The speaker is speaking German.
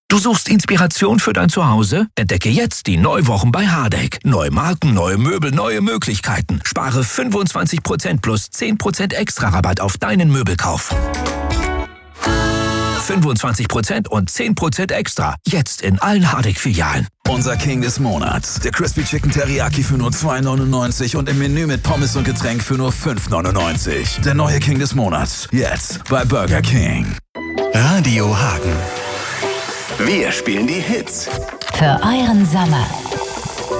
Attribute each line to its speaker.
Speaker 1: Du suchst Inspiration für dein Zuhause? Entdecke jetzt die Neuwochen bei Hardegg. Neue Marken, neue Möbel, neue Möglichkeiten. Spare 25% plus 10% extra Rabatt auf deinen Möbelkauf. 25% und 10% extra. Jetzt in allen Hardegg-Filialen.
Speaker 2: Unser King des Monats. Der Crispy Chicken Teriyaki für nur 2,99 und im Menü mit Pommes und Getränk für nur 5,99. Der neue King des Monats. Jetzt bei Burger King.
Speaker 3: Radio Hagen.
Speaker 4: Wir spielen die Hits.
Speaker 5: Für euren Sommer.